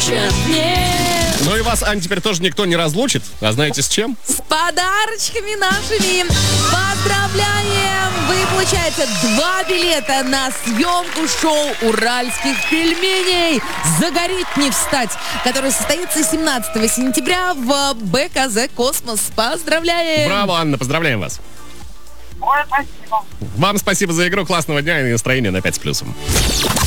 хочет, нет. Ну и вас, Ань, теперь тоже никто не разлучит. А знаете с чем? С подарочками нашими. Поздравляем! Вы получаете 2 билета на съемку шоу «Уральских пельменей» «Загореть не встать», которое состоится 17 сентября в БКЗ «Космос». Поздравляем! Браво, Анна, поздравляем вас. Ой, спасибо. Вам спасибо за игру, классного дня и настроения на 5 с плюсом.